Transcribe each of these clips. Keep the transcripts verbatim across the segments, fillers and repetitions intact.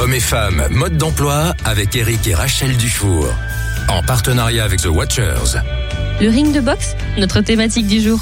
Hommes et femmes, mode d'emploi avec Eric et Rachel Dufour. En partenariat avec The Watchers. Le ring de boxe, notre thématique du jour.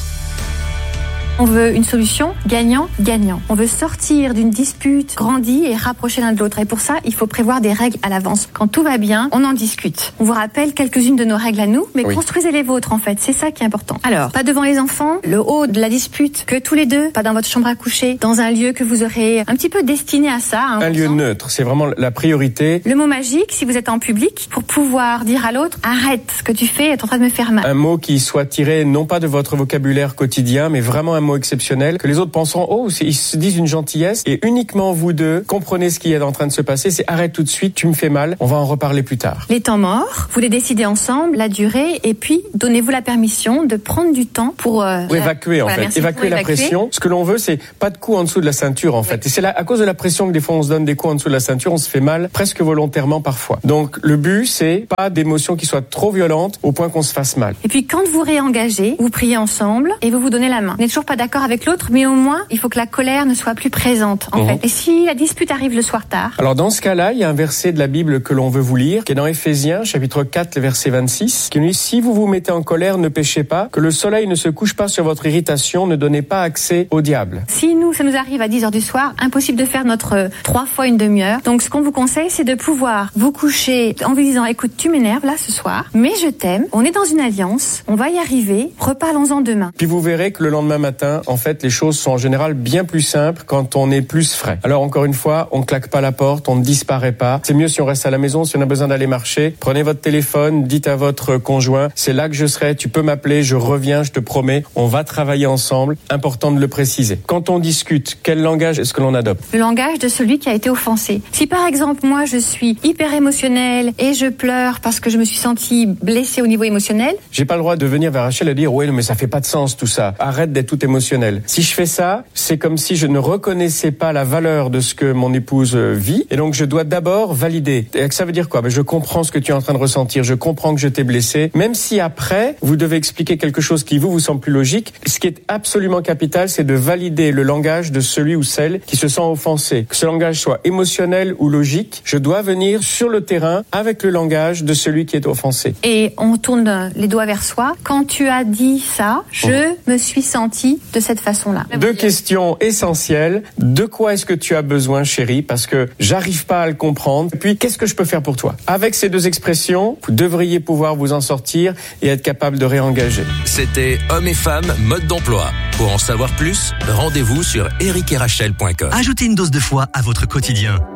On veut une solution gagnant-gagnant. On veut sortir d'une dispute, grandir et rapprocher l'un de l'autre. Et pour ça, il faut prévoir des règles à l'avance. Quand tout va bien, on en discute. On vous rappelle quelques-unes de nos règles à nous, mais oui. Construisez les vôtres en fait. C'est ça qui est important. Alors, pas devant les enfants, le haut de la dispute, que tous les deux, pas dans votre chambre à coucher, dans un lieu que vous aurez un petit peu destiné à ça. Hein, un lieu neutre, c'est vraiment la priorité. Le mot magique, si vous êtes en public, pour pouvoir dire à l'autre, arrête, ce que tu fais est en train de me faire mal. Un mot qui soit tiré non pas de votre vocabulaire quotidien, mais vraiment un mot exceptionnel, que les autres penseront, oh, ils se disent une gentillesse, et uniquement vous deux comprenez ce qui est en train de se passer, c'est arrête tout de suite, tu me fais mal, on va en reparler plus tard. Les temps morts, vous les décidez ensemble, la durée, et puis donnez-vous la permission de prendre du temps pour... Euh, pour évacuer en voilà, fait, évacuer la évacuer. pression. Ce que l'on veut, c'est pas de coups en dessous de la ceinture en fait, oui. Et c'est là, à cause de la pression que des fois on se donne des coups en dessous de la ceinture, on se fait mal presque volontairement parfois. Donc le but, c'est pas d'émotions qui soient trop violentes au point qu'on se fasse mal. Et puis quand vous réengagez, vous priez ensemble et vous vous donnez la main. Vous n'êtes toujours pas d'accord avec l'autre, mais au moins, il faut que la colère ne soit plus présente, en mmh. fait. Et si la dispute arrive le soir tard? Alors, dans ce cas-là, il y a un verset de la Bible que l'on veut vous lire, qui est dans Éphésiens, chapitre quatre, le verset vingt-six, qui nous dit, si vous vous mettez en colère, ne péchez pas, que le soleil ne se couche pas sur votre irritation, ne donnez pas accès au diable. Si nous, ça nous arrive à dix heures du soir, impossible de faire notre euh, trois fois une demi-heure. Donc, ce qu'on vous conseille, c'est de pouvoir vous coucher en vous disant, écoute, tu m'énerves là ce soir, mais je t'aime, on est dans une alliance, on va y arriver, reparlons-en demain. Puis vous verrez que le lendemain matin, en fait, les choses sont en général bien plus simples quand on est plus frais. Alors encore une fois, on claque pas la porte, on ne disparaît pas. C'est mieux si on reste à la maison, si on a besoin d'aller marcher. Prenez votre téléphone, dites à votre conjoint, c'est là que je serai, tu peux m'appeler, je reviens, je te promets, on va travailler ensemble. Important de le préciser. Quand on discute, quel langage est-ce que l'on adopte? Le langage de celui qui a été offensé. Si par exemple, moi, je suis hyper émotionnelle et je pleure parce que je me suis sentie blessée au niveau émotionnel, j'ai pas le droit de venir vers Rachel et dire, ouais, mais ça fait pas de sens tout ça. Arrête d'être tout émotionnel. Si je fais ça, c'est comme si je ne reconnaissais pas la valeur de ce que mon épouse vit, et donc je dois d'abord valider. Et ça veut dire quoi? Ben, je comprends ce que tu es en train de ressentir, je comprends que je t'ai blessé, même si après, vous devez expliquer quelque chose qui vous, vous semble plus logique. Ce qui est absolument capital, c'est de valider le langage de celui ou celle qui se sent offensé. Que ce langage soit émotionnel ou logique, je dois venir sur le terrain avec le langage de celui qui est offensé. Et on tourne les doigts vers soi. Quand tu as dit ça, je oh. me suis sentie de cette façon-là. Deux questions essentielles. De quoi est-ce que tu as besoin, chérie? Parce que j'arrive pas à le comprendre. Et puis, qu'est-ce que je peux faire pour toi? Avec ces deux expressions, vous devriez pouvoir vous en sortir et être capable de réengager. C'était Hommes et femmes, mode d'emploi. Pour en savoir plus, rendez-vous sur eric et rachel point com. Ajoutez une dose de foi à votre quotidien.